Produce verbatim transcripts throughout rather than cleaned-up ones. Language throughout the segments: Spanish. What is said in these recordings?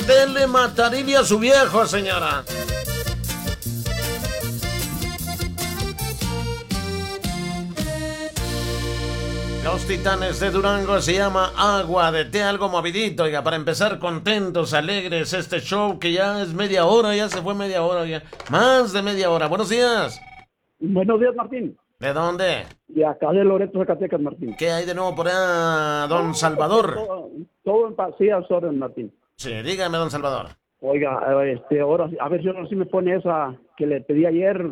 usted le mataría a su viejo, señora. Los Titanes de Durango se llama Agua de Té, algo movidito, oiga, para empezar contentos, alegres, este show que ya es media hora, ya se fue media hora, ya, más de media hora. Buenos días. Buenos días, Martín. ¿De dónde? De acá de Loreto, Zacatecas, Martín. ¿Qué hay de nuevo por allá, don Salvador? Todo, todo en paz, sí, a sus órdenes, Martín. Sí, dígame, don Salvador. Oiga, este, ahora, a ver si ahora sí me pone esa que le pedí ayer,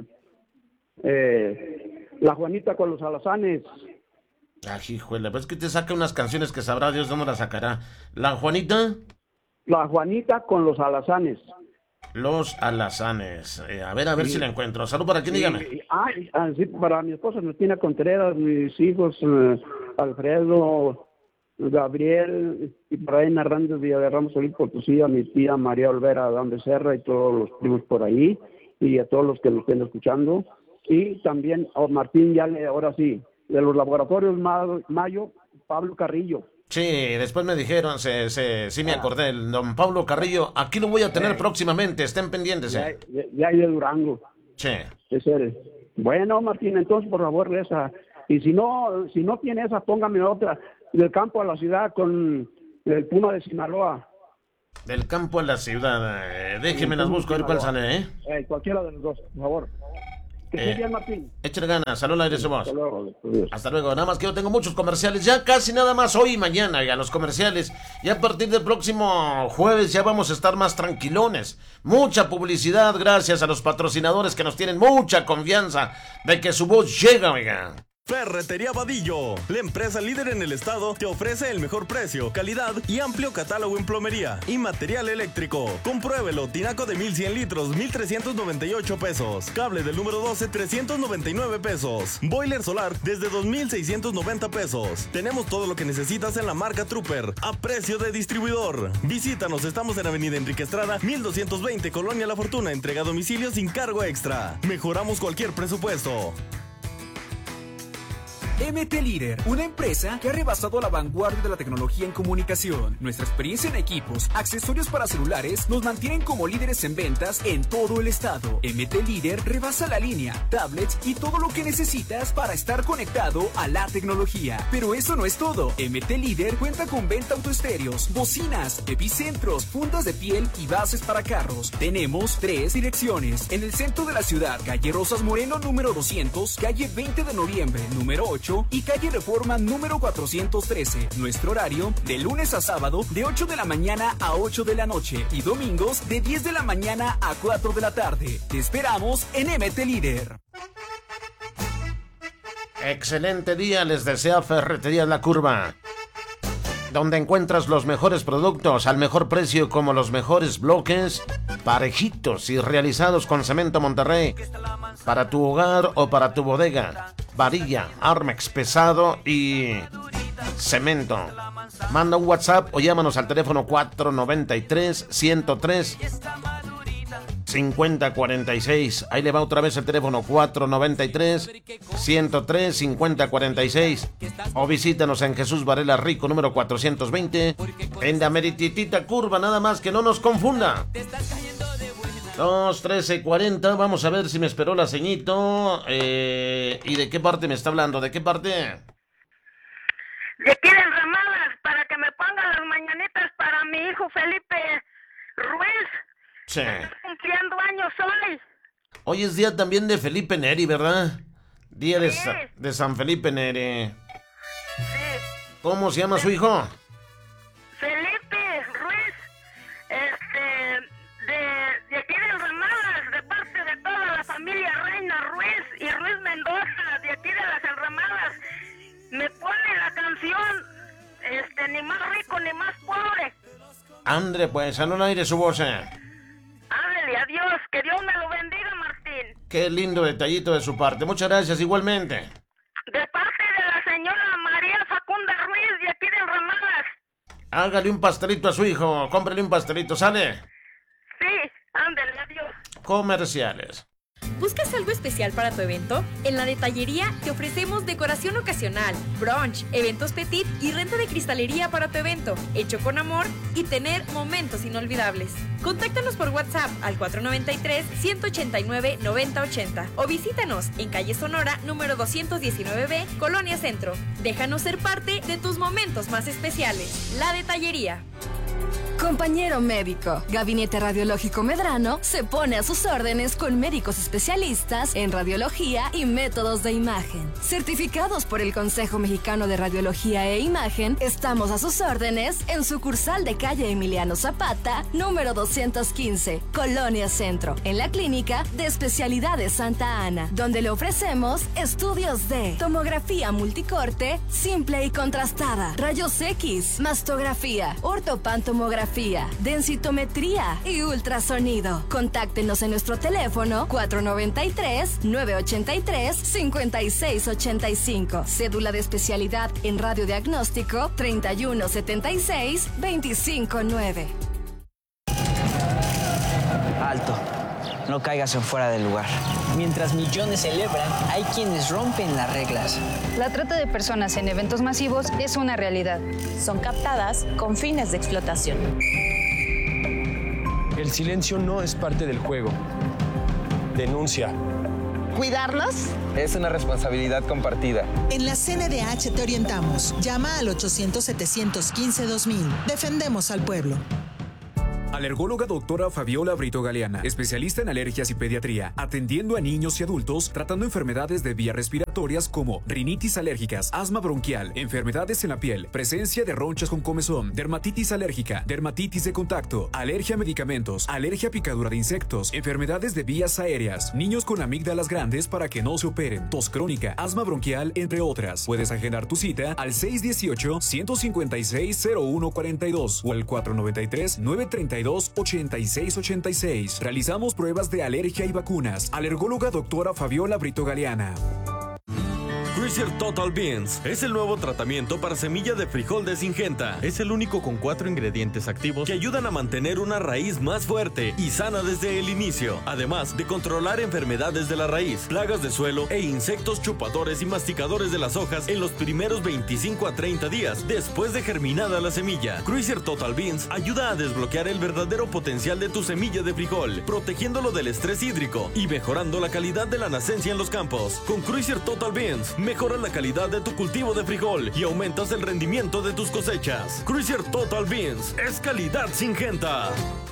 eh, la Juanita con los alazanes. Ay, hijuela, pues que te saca unas canciones que sabrá Dios dónde las sacará. ¿La Juanita? La Juanita con los alazanes. Los alazanes. Eh, a ver, a ver sí. si la encuentro. Salud para quién, dígame. Sí, ah, ah, sí, para mi esposa, Martina Contreras, mis hijos, eh, Alfredo, Gabriel, y por ahí narrando de Ramos Solís Potosí, a mi tía María Olvera Adán Becerra y todos los primos por ahí, y a todos los que nos estén escuchando. Y también a Martín, ya le, ahora sí, de los laboratorios Mayo, Pablo Carrillo. Sí, después me dijeron, se, se, sí me acordé, el don Pablo Carrillo, aquí lo voy a tener eh, próximamente, estén pendientes. Eh. Ya, ya hay de Durango. Sí. Es el, bueno, Martín, entonces por favor esa, y si no, si no tiene esa, póngame otra, del campo a la ciudad con el Puma de Sinaloa. Del campo a la ciudad, eh, déjenme las busco, a ver cuál sale, ¿eh? eh cualquiera de los dos, por favor. Que eh, bien, Martín. Échale ganas, salud al aire su voz. Hasta luego. Hasta luego. Nada más que yo tengo muchos comerciales, ya casi nada más hoy y mañana, ya los comerciales. Y a partir del próximo jueves ya vamos a estar más tranquilones. Mucha publicidad gracias a los patrocinadores que nos tienen mucha confianza de que su voz llega, oiga. Ferretería Vadillo, la empresa líder en el estado, te ofrece el mejor precio, calidad y amplio catálogo en plomería y material eléctrico. Compruébelo, tinaco de mil cien litros, mil trescientos noventa y ocho pesos. Cable del número doce, trescientos noventa y nueve pesos. Boiler solar desde dos mil seiscientos noventa pesos. Tenemos todo lo que necesitas en la marca Trooper, a precio de distribuidor. Visítanos, estamos en Avenida Enrique Estrada, mil doscientos veinte, Colonia La Fortuna, entrega a domicilio sin cargo extra. Mejoramos cualquier presupuesto. M T Líder, una empresa que ha rebasado la vanguardia de la tecnología en comunicación. Nuestra experiencia en equipos, accesorios para celulares nos mantienen como líderes en ventas en todo el estado. M T Líder rebasa la línea, tablets y todo lo que necesitas para estar conectado a la tecnología. Pero eso no es todo. M T Líder cuenta con venta autoestéreos, bocinas, epicentros, fundas de piel y bases para carros. Tenemos tres direcciones. En el centro de la ciudad, calle Rosas Moreno número doscientos, calle veinte de noviembre número ocho y calle Reforma número cuatrocientos trece. Nuestro horario de lunes a sábado de ocho de la mañana a ocho de la noche y domingos de diez de la mañana a cuatro de la tarde. Te esperamos en M T Líder. Excelente día les desea Ferretería La Curva, donde encuentras los mejores productos al mejor precio, como los mejores bloques parejitos y realizados con cemento Monterrey para tu hogar o para tu bodega, varilla, Armex pesado y cemento. Manda un WhatsApp o llámanos al teléfono cuatro noventa y tres, ciento tres, cincuenta cuarenta y seis. Ahí le va otra vez el teléfono cuatro noventa y tres, ciento tres, cincuenta cuarenta y seis. O visítanos en Jesús Varela Rico número cuatrocientos veinte, en la merititita curva, nada más que no nos confunda. Dos, trece, cuarenta. Vamos a ver si me esperó la ceñito. Eh, ¿Y de qué parte me está hablando? ¿De qué parte? De aquí de Ramadas, para que me pongan las mañanitas para mi hijo Felipe Ruiz. Sí. Está cumpliendo años hoy. Hoy es día también de Felipe Neri, ¿verdad? Día de, Sí. Sa- de San Felipe Neri. Sí. ¿Cómo se llama su hijo? Felipe Ruiz, este, de, de aquí de Enramadas, de parte de toda la familia Reina Ruiz y Ruiz Mendoza, de aquí de las Enramadas, me pone la canción, este, ni más rico ni más pobre. Andre, pues, al aire su voz. eh. Ándale, adiós, que Dios me lo bendiga, Martín. Qué lindo detallito de su parte. Muchas gracias, igualmente. De parte de la señora María Facunda Ruiz, de aquí de Enramadas. Hágale un pastelito a su hijo. Cómprele un pastelito, ¿sale? Sí, ándale, adiós. Comerciales. ¿Buscas algo especial para tu evento? En La Detallería te ofrecemos decoración ocasional, brunch, eventos petit y renta de cristalería para tu evento, hecho con amor y tener momentos inolvidables. Contáctanos por WhatsApp al cuatro nueve tres, uno ocho nueve, nueve cero ocho cero o visítanos en calle Sonora número doscientos diecinueve B, Colonia Centro. Déjanos ser parte de tus momentos más especiales. La Detallería. Compañero médico, Gabinete Radiológico Medrano se pone a sus órdenes con médicos especialistas en radiología y métodos de imagen. Certificados por el Consejo Mexicano de Radiología e Imagen, estamos a sus órdenes en sucursal de calle Emiliano Zapata, número doscientos quince, Colonia Centro, en la Clínica de Especialidades Santa Ana, donde le ofrecemos estudios de tomografía multicorte, simple y contrastada, rayos X, mastografía, ortopantomografía, densitometría y ultrasonido. Contáctenos en nuestro teléfono cuatro nueve tres, nueve ocho tres, cinco seis ocho cinco. Cédula de especialidad en radiodiagnóstico treinta y uno setenta y seis, veinticinco nueve. Alto. No caigas en fuera del lugar. Mientras millones celebran, hay quienes rompen las reglas. La trata de personas en eventos masivos es una realidad. Son captadas con fines de explotación. El silencio no es parte del juego. Denuncia. ¿Cuidarlos? Es una responsabilidad compartida. En la C N D H te orientamos. Llama al ochocientos, setecientos quince, dos mil. Defendemos al pueblo. Alergóloga doctora Fabiola Brito Galeana, especialista en alergias y pediatría, atendiendo a niños y adultos, tratando enfermedades de vías respiratorias como rinitis alérgicas, asma bronquial, enfermedades en la piel, presencia de ronchas con comezón, dermatitis alérgica, dermatitis de contacto, alergia a medicamentos, alergia a picadura de insectos, enfermedades de vías aéreas, niños con amígdalas grandes para que no se operen, tos crónica, asma bronquial, entre otras. Puedes agendar tu cita al seis uno ocho, uno cinco seis, cero uno cuatro dos o al cuatro nueve tres, nueve tres dos, ocho seis ocho seis. Realizamos pruebas de alergia y vacunas. Alergóloga doctora Fabiola Brito Galeana. Cruiser Total Beans es el nuevo tratamiento para semilla de frijol de Syngenta. Es el único con cuatro ingredientes activos que ayudan a mantener una raíz más fuerte y sana desde el inicio, además de controlar enfermedades de la raíz, plagas de suelo e insectos chupadores y masticadores de las hojas en los primeros veinticinco a treinta días después de germinada la semilla. Cruiser Total Beans ayuda a desbloquear el verdadero potencial de tu semilla de frijol, protegiéndolo del estrés hídrico y mejorando la calidad de la nacencia en los campos. Con Cruiser Total Beans, mejoras la calidad de tu cultivo de frijol y aumentas el rendimiento de tus cosechas. Cruiser Total Beans es calidad Syngenta.